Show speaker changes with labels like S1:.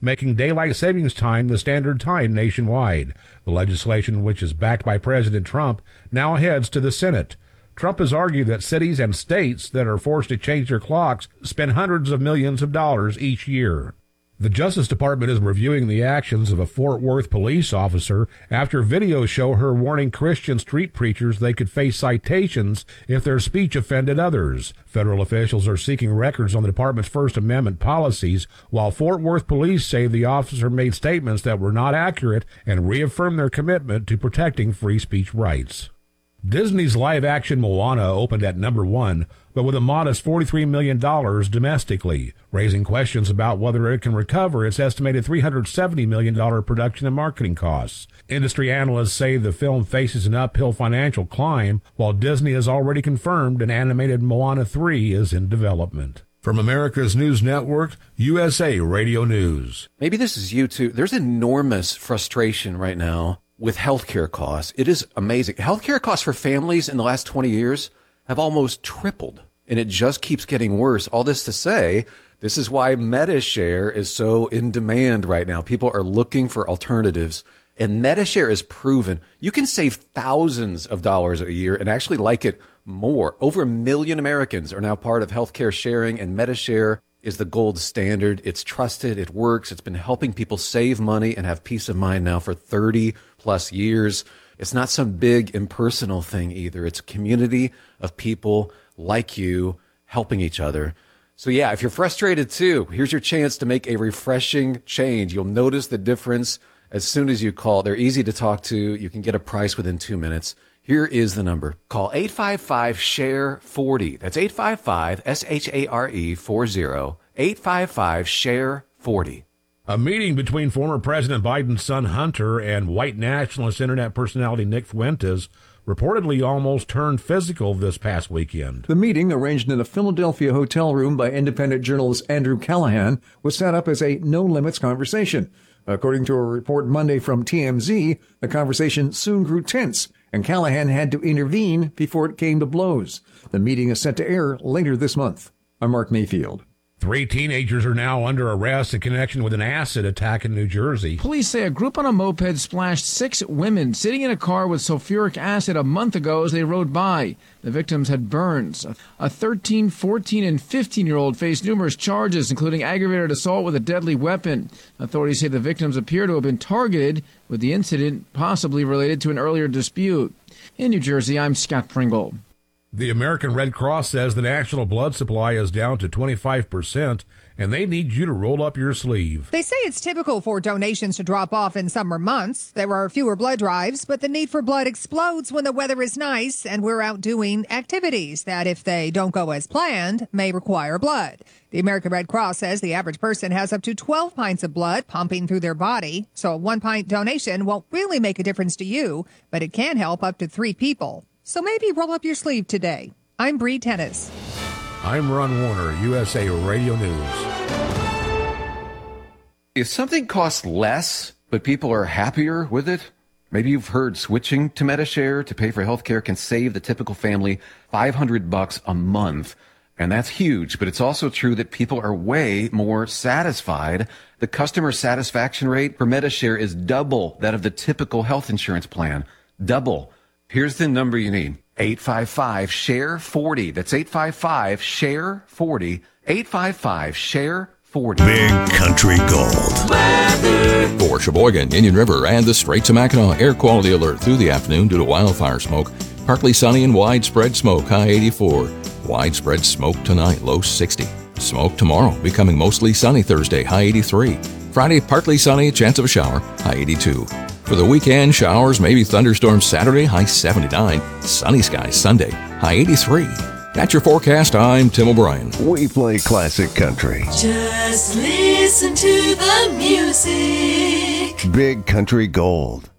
S1: making daylight savings time the standard time nationwide. The legislation, which is backed by President Trump, now heads to the Senate. Trump has argued that cities and states that are forced to change their clocks spend hundreds of millions of dollars each year. The Justice Department is reviewing the actions of a Fort Worth police officer after videos show her warning Christian street preachers they could face citations if their speech offended others. Federal officials are seeking records on the department's First Amendment policies, while Fort Worth police say the officer made statements that were not accurate and reaffirmed their commitment to protecting free speech rights. Disney's live-action Moana opened at number 1, but with a modest $43 million domestically, raising questions about whether it can recover its estimated $370 million production and marketing costs. Industry analysts say the film faces an uphill financial climb, while Disney has already confirmed an animated Moana 3 is in development. From America's News Network, USA Radio News.
S2: Maybe this is you too. There's enormous frustration right now with healthcare costs. It is amazing. Healthcare costs for families in the last 20 years have almost tripled, and it just keeps getting worse. All this to say, this is why MediShare is so in demand right now. People are looking for alternatives, and MediShare is proven. You can save thousands of dollars a year and actually like it more. Over 1 million Americans are now part of healthcare sharing, and MediShare is the gold standard. It's trusted. It works. It's been helping people save money and have peace of mind now for 30 plus years. It's not some big impersonal thing either. It's a community of people like you helping each other. So yeah, if you're frustrated too, here's your chance to make a refreshing change. You'll notice the difference as soon as you call. They're easy to talk to. You can get a price within 2 minutes. Here is the number. Call 855-SHARE-40. That's 855-SHARE-40. 855-SHARE-40.
S1: A meeting between former President Biden's son Hunter and white nationalist internet personality Nick Fuentes reportedly almost turned physical this past weekend.
S3: The meeting, arranged in a Philadelphia hotel room by independent journalist Andrew Callahan, was set up as a no-limits conversation. According to a report Monday from TMZ, the conversation soon grew tense, and Callahan had to intervene before it came to blows. The meeting is set to air later this month. I'm Mark Mayfield.
S1: 3 teenagers are now under arrest in connection with an acid attack in New Jersey.
S4: Police say a group on a moped splashed 6 women sitting in a car with sulfuric acid a month ago as they rode by. The victims had burns. A 13, 14, and 15-year-old faced numerous charges, including aggravated assault with a deadly weapon. Authorities say the victims appear to have been targeted, with the incident possibly related to an earlier dispute. In New Jersey, I'm Scott Pringle.
S1: The American Red Cross says the national blood supply is down to 25%, and they need you to roll up your sleeve.
S5: They say it's typical for donations to drop off in summer months. There are fewer blood drives, but the need for blood explodes when the weather is nice and we're out doing activities that, if they don't go as planned, may require blood. The American Red Cross says the average person has up to 12 pints of blood pumping through their body, so a 1-pint donation won't really make a difference to you, but it can help up to 3 people. So maybe roll up your sleeve today. I'm Bree Tennis.
S1: I'm Ron Warner, USA Radio News.
S2: If something costs less, but people are happier with it, maybe you've heard switching to MediShare to pay for healthcare can save the typical family $500 a month. And that's huge, but it's also true that people are way more satisfied. The customer satisfaction rate for MediShare is double that of the typical health insurance plan. Double. Here's the number you need. 855-SHARE-40. That's 855-SHARE-40. 855-SHARE-40.
S6: Big Country Gold. Weather. For Sheboygan, Indian River, and the Straits of Mackinac, air quality alert through the afternoon due to wildfire smoke. Partly sunny and widespread smoke, high 84. Widespread smoke tonight, low 60. Smoke tomorrow, becoming mostly sunny Thursday, high 83. Friday, partly sunny, chance of a shower, high 82. For the weekend, showers, maybe thunderstorms Saturday, high 79. Sunny skies Sunday, high 83. That's your forecast. I'm Tim O'Brien. We play classic country.
S7: Just listen to the music.
S6: Big Country Gold.